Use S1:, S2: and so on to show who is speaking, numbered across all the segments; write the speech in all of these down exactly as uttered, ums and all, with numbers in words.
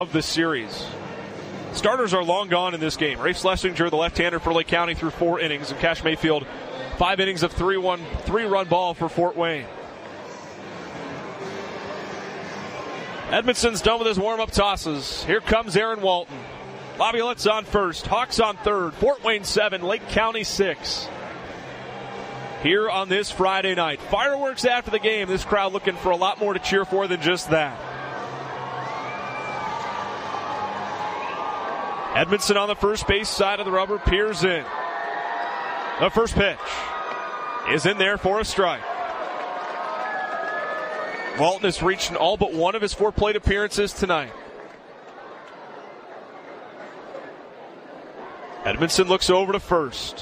S1: of the series. Starters are long gone in this game. Rafe Schlesinger, the left-hander for Lake County, through four innings, and Cash Mayfield, five innings of three-one, three-run ball for Fort Wayne. Edmondson's done with his warm-up tosses. Here comes Aaron Walton. Laviolette's on first. Hawks on third. Fort Wayne seven. Lake County six. Here on this Friday night. Fireworks after the game. This crowd looking for a lot more to cheer for than just that. Edmondson on the first base side of the rubber. Peers in. The first pitch is in there for a strike. Walton has reached in all but one of his four plate appearances tonight. Edmondson looks over to first.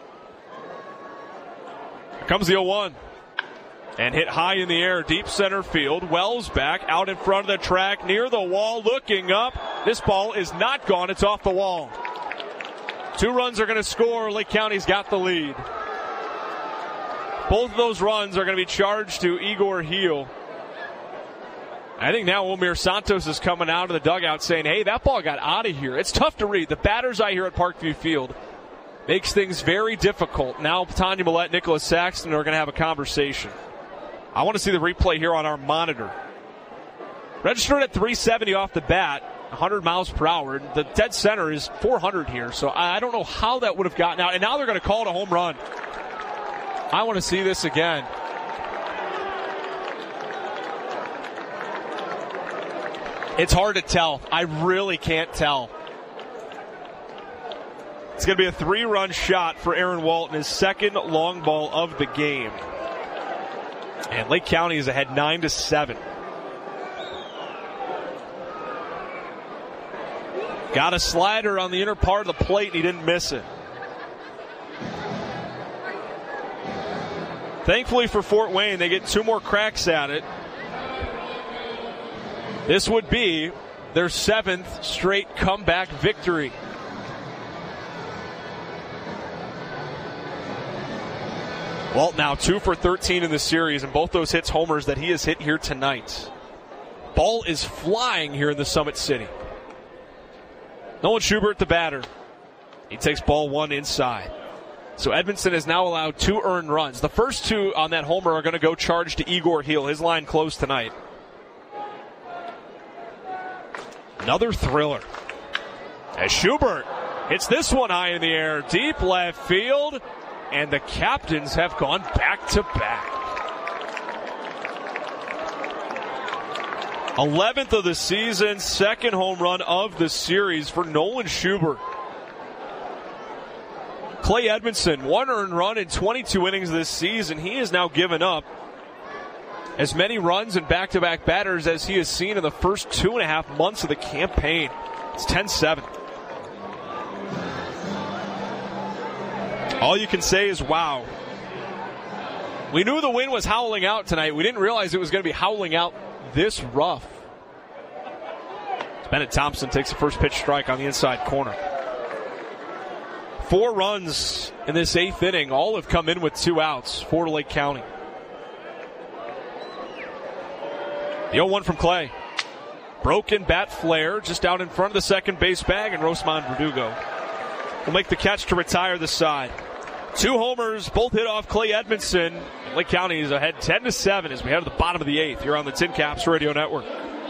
S1: Here comes the oh one. And hit high in the air, deep center field. Wells back out in front of the track, near the wall, looking up. This ball is not gone. It's off the wall. Two runs are going to score. Lake County's got the lead. Both of those runs are going to be charged to Igor Heel. I think now Omir Santos is coming out of the dugout saying, hey, that ball got out of here. It's tough to read. The batters I hear at Parkview Field makes things very difficult. Now Tanya Millette, Nicholas Saxton are going to have a conversation. I want to see the replay here on our monitor. Registered at three seventy off the bat, one hundred miles per hour. The dead center is four hundred here, so I don't know how that would have gotten out. And now they're going to call it a home run. I want to see this again. It's hard to tell. I really can't tell. It's going to be a three-run shot for Aaron Walton, his second long ball of the game. And Lake County is ahead nine to seven. Got a slider on the inner part of the plate, and he didn't miss it. Thankfully for Fort Wayne, they get two more cracks at it. This would be their seventh straight comeback victory. Walt now two for thirteen in the series, and both those hits homers that he has hit here tonight. Ball is flying here in the Summit City. Nolan Schubert, the batter. He takes ball one inside. So Edmondson has now allowed two earned runs. The first two on that homer are going to go charged to Igor Heel. His line closed tonight. Another thriller. As Schubert hits this one high in the air, deep left field. And the captains have gone back to back. eleventh of the season, second home run of the series for Nolan Schubert. Clay Edmondson, one earned run in twenty-two innings this season. He has now given up as many runs and back-to-back batters as he has seen in the first two and a half months of the campaign. It's ten seven. All you can say is, wow. We knew the wind was howling out tonight. We didn't realize it was going to be howling out this rough. Bennett Thompson takes the first pitch strike on the inside corner. Four runs in this eighth inning. All have come in with two outs for Lake County. The oh one from Clay. Broken bat flare just out in front of the second base bag, and Rosemond Verdugo will make the catch to retire the side. Two homers, both hit off Clay Edmondson. Lake County is ahead ten to seven as we head to the bottom of the eighth. You're on the Tin Caps Radio Network.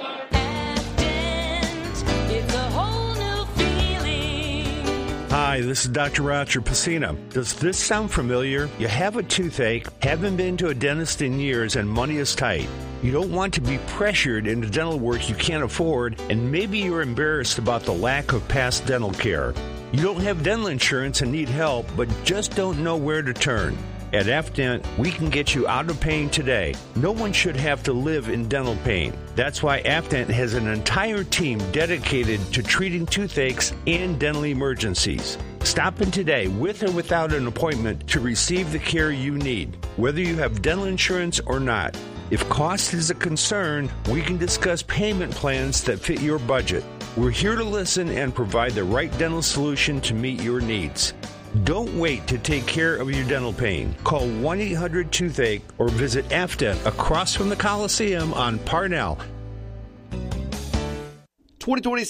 S2: Hi, this is Doctor Roger Pacina. Does this sound familiar? You have a toothache, haven't been to a dentist in years, and money is tight. You don't want to be pressured into dental work you can't afford, and maybe you're embarrassed about the lack of past dental care. You don't have dental insurance and need help, but just don't know where to turn. At Afdent, we can get you out of pain today. No one should have to live in dental pain. That's why Afdent has an entire team dedicated to treating toothaches and dental emergencies. Stop in today with or without an appointment to receive the care you need, whether you have dental insurance or not. If cost is a concern, we can discuss payment plans that fit your budget. We're here to listen and provide the right dental solution to meet your needs. Don't wait to take care of your dental pain. Call one eight hundred toothache or visit Afdent across from the Coliseum on Parnell.
S3: twenty twenty